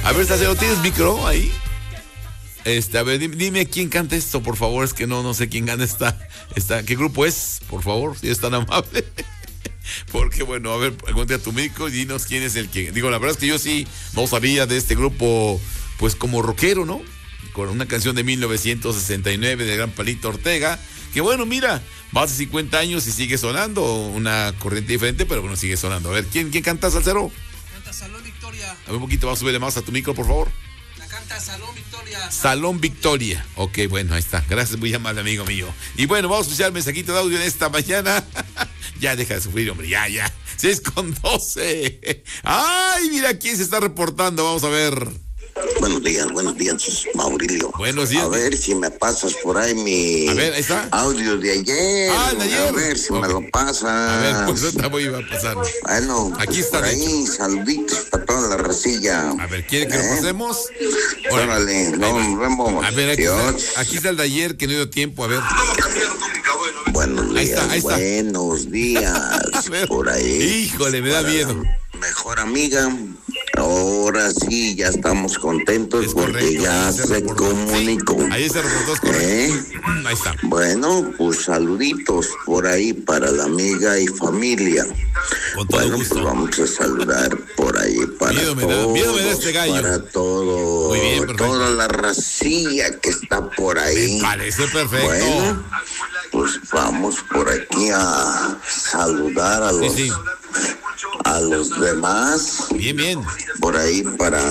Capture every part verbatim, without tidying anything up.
A ver, Salcero, ¿tienes micro ahí? Este, a ver, dime, dime quién canta esto, por favor. Es que no, no sé quién gana esta, esta. ¿Qué grupo es? Por favor, si es tan amable. Porque, bueno, a ver, ponte a tu micro y dinos quién es el que. Digo, la verdad es que yo sí no sabía de este grupo, pues como rockero, ¿no? Con una canción de mil novecientos sesenta y nueve del gran Palito Ortega. Que bueno, mira, más de cincuenta años y sigue sonando. Una corriente diferente, pero bueno, sigue sonando. A ver, ¿quién, quién canta, Salcero? Canta Salón Victoria. A ver, un poquito más, súbele más a tu micro, por favor. Canta Salón Victoria. Salón Victoria. Ok, bueno, ahí está. Gracias, muy amable, amigo mío. Y bueno, vamos a escuchar el mensajito de audio en esta mañana. Ya deja de sufrir, hombre, ya, ya. seis con doce. Ay, mira quién se está reportando. Vamos a ver. Buenos días, buenos días, Maurilio. Buenos días. A ver si me pasas por ahí mi a ver, ahí está. audio de ayer. Ah, de ayer. A ver si okay. me lo pasas. A ver, pues ahorita voy a pasar. Bueno, aquí pues está. Por ahí, saluditos para toda la racilla. A ver, ¿quiere que ¿Eh? lo pasemos? Órale, nos vemos. A ver, aquí está, aquí está el de ayer que no dio tiempo, a ver. Buenos días, ahí está, ahí está. Buenos días. Por ahí. Híjole, me da miedo. Mejor amiga. Ahora sí, ya estamos contentos es porque correcto, ya se, se comunicó. Sí, ahí se reportó, ¿Eh? Ahí está. Bueno, pues saluditos por ahí para la amiga y familia. Con todo bueno, gusto. Pues vamos a saludar por ahí para miedo me todos, da, miedo me da este gallo. para todo, muy bien, toda la racilla que está por ahí. Me parece perfecto. Bueno, pues vamos por aquí a saludar a los... Sí, sí. A los demás. Bien, bien. Por ahí para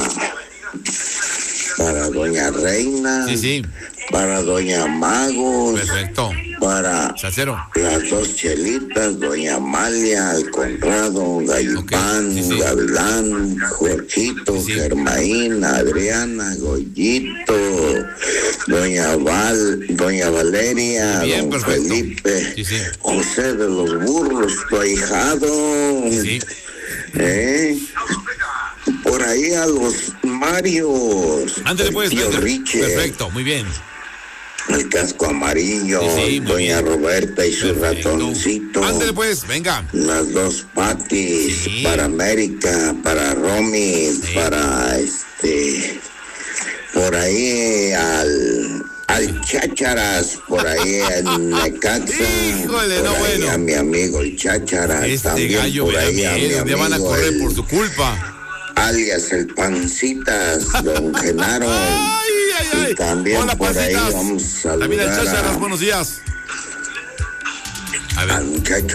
para Doña Reina. Sí, sí. Para Doña Magos. Perfecto. Para Salcero. Las dos chelitas, Doña Amalia, El Conrado, Gaipán, okay. sí, sí. Gavilán, Jorgito, sí, sí. Germaína, Adriana, Goyito, Doña Val, Doña Valeria, bien, Don perfecto. Felipe, sí, sí. José de los Burros, tu ahijado. Sí, sí. ¿Eh? Por ahí a los Marios. Ándale pues, perfecto, muy bien. El casco amarillo, sí, sí, Doña bien. Roberta y su perfecto. Ratoncito. Ándale pues, venga. Las dos Patis, sí. Para América, para Romy, sí. Para este, por ahí al, al Chácharas, por ahí en Necaxa. Híjole, por no ahí bueno. A mi amigo el Chácharas, este también gallo por ahí a mi amigo. Le van a correr el, por su culpa. Alias el Pancitas, Don Genaro. Ay, ay, ay. Y también hola, por Pancitas. ahí vamos a saludar también el Chácharas, buenos días. A ver. Al muchacho